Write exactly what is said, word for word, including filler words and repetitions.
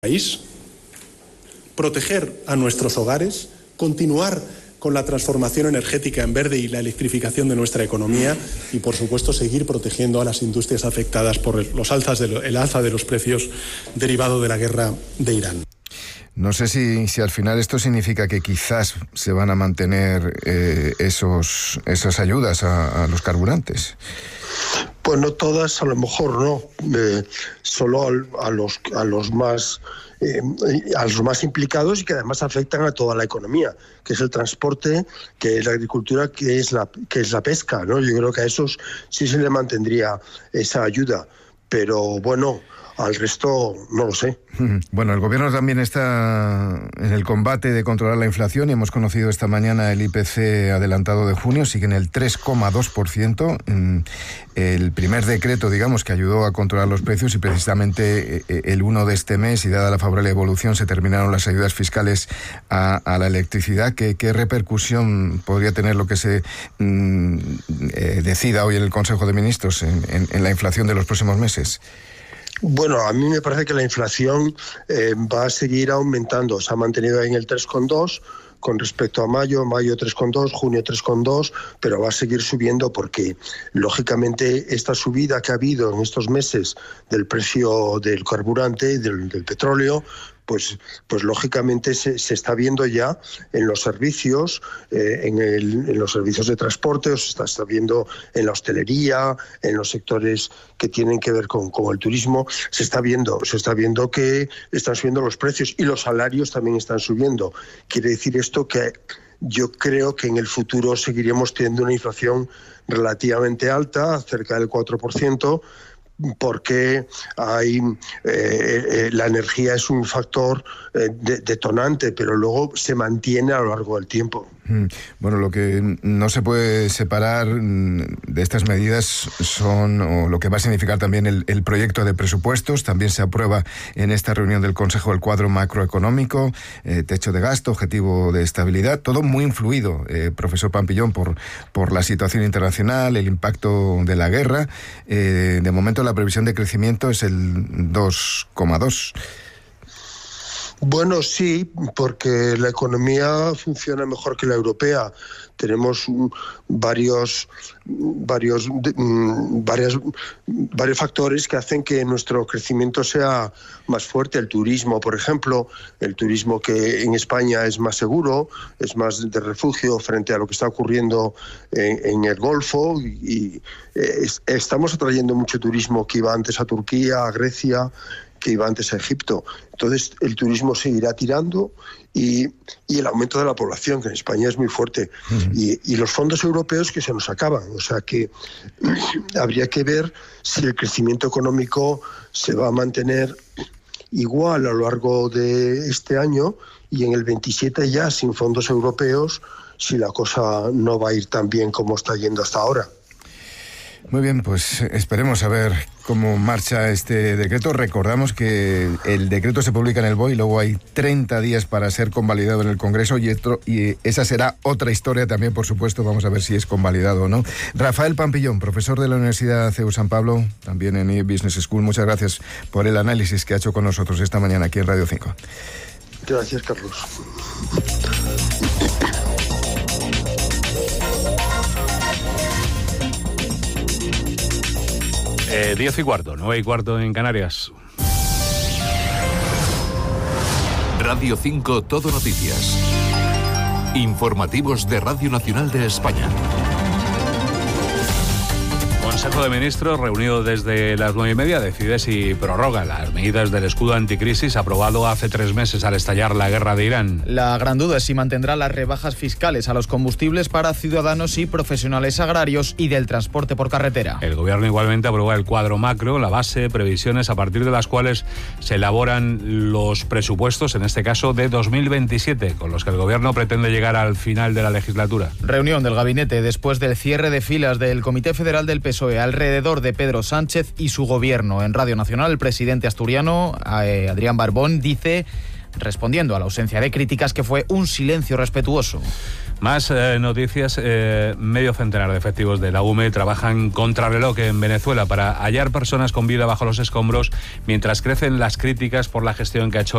país, proteger a nuestros hogares, continuar con la transformación energética en verde y la electrificación de nuestra economía y, por supuesto, seguir protegiendo a las industrias afectadas por los alzas de lo, el alza de los precios derivado de la guerra de Irán. No sé si, si al final esto significa que quizás se van a mantener eh, esos, esas ayudas a, a los carburantes. Pues no todas, a lo mejor no, eh, solo a, a los a los más eh, a los más implicados y que además afectan a toda la economía, que es el transporte, que es la agricultura, que es la que es la pesca, ¿no? Yo creo que a esos sí se le mantendría esa ayuda, pero bueno, al resto no lo sé. Bueno, el gobierno también está en el combate de controlar la inflación y hemos conocido esta mañana el I P C adelantado de junio, sigue en el tres coma dos por ciento. El primer decreto, digamos, que ayudó a controlar los precios y precisamente el uno de este mes, y dada la favorable evolución, se terminaron las ayudas fiscales a, a la electricidad. ¿Qué, qué repercusión podría tener lo que se mm, eh, decida hoy en el Consejo de Ministros en, en, en la inflación de los próximos meses? Bueno, a mí me parece que la inflación eh, va a seguir aumentando. Se ha mantenido ahí en el tres coma dos con respecto a mayo, mayo tres coma dos, junio tres coma dos, pero va a seguir subiendo porque, lógicamente, esta subida que ha habido en estos meses del precio del carburante, del, del petróleo, pues, pues lógicamente se, se está viendo ya en los servicios, eh, en, el, en los servicios de transporte, o se está, está viendo en la hostelería, en los sectores que tienen que ver con, con el turismo, se está viendo, se está viendo que están subiendo los precios y los salarios también están subiendo. Quiere decir esto que yo creo que en el futuro seguiremos teniendo una inflación relativamente alta, cerca del cuatro por ciento, porque hay eh, eh, la energía es un factor eh, de, detonante, pero luego se mantiene a lo largo del tiempo. Bueno, lo que no se puede separar de estas medidas son, o lo que va a significar también el, el proyecto de presupuestos. También se aprueba en esta reunión del Consejo el cuadro macroeconómico, eh, techo de gasto, objetivo de estabilidad, todo muy influido, eh, profesor Pampillón, por, por la situación internacional, el impacto de la guerra. Eh, de momento la previsión de crecimiento es el dos coma dos. Bueno, sí, porque la economía funciona mejor que la europea. Tenemos varios, varios, varias, varios factores que hacen que nuestro crecimiento sea más fuerte. El turismo, por ejemplo, el turismo que en España es más seguro, es más de refugio frente a lo que está ocurriendo en, en el Golfo, y, y es, estamos atrayendo mucho turismo que iba antes a Turquía, a Grecia, que iba antes a Egipto. Entonces el turismo seguirá tirando y, y el aumento de la población, que en España es muy fuerte, uh-huh. y, y los fondos europeos que se nos acaban. O sea que habría que ver si el crecimiento económico se va a mantener igual a lo largo de este año y en el veintisiete ya sin fondos europeos, si la cosa no va a ir tan bien como está yendo hasta ahora. Muy bien, pues esperemos a ver cómo marcha este decreto. Recordamos que el decreto se publica en el B O E y luego hay treinta días para ser convalidado en el Congreso y, esto, y esa será otra historia también, por supuesto. Vamos a ver si es convalidado o no. Rafael Pampillón, profesor de la Universidad C E U San Pablo, también en E Business School. Muchas gracias por el análisis que ha hecho con nosotros esta mañana aquí en Radio cinco. Gracias, Carlos. Eh, diez y cuarto, nueve y cuarto en Canarias. Radio cinco, Todo Noticias. Informativos de Radio Nacional de España. Consejo de Ministros, reunido desde las nueve y media, decide si prorroga las medidas del escudo anticrisis aprobado hace tres meses al estallar la guerra de Irán. La gran duda es si mantendrá las rebajas fiscales a los combustibles para ciudadanos y profesionales agrarios y del transporte por carretera. El Gobierno igualmente aprueba el cuadro macro, la base, previsiones a partir de las cuales se elaboran los presupuestos, en este caso de dos mil veintisiete, con los que el Gobierno pretende llegar al final de la legislatura. Reunión del gabinete después del cierre de filas del Comité Federal del P S O E alrededor de Pedro Sánchez y su gobierno. En Radio Nacional, el presidente asturiano, eh, Adrián Barbón, dice, respondiendo a la ausencia de críticas, que fue un silencio respetuoso. Más eh, noticias. Eh, medio centenar de efectivos de la U M E trabajan contrarreloj en Venezuela para hallar personas con vida bajo los escombros, mientras crecen las críticas por la gestión que ha hecho